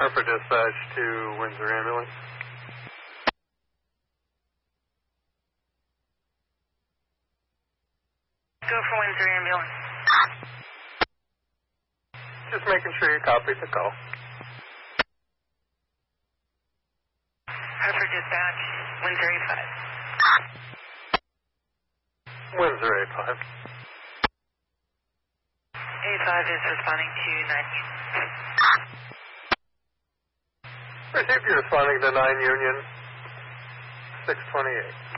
Harper dispatch to Windsor ambulance. Go for Windsor ambulance. Just making sure you copied the call. Harper dispatch, Windsor A5. Windsor A5. A5 is responding to 9 Union. Received, you're responding to 9 Union 628.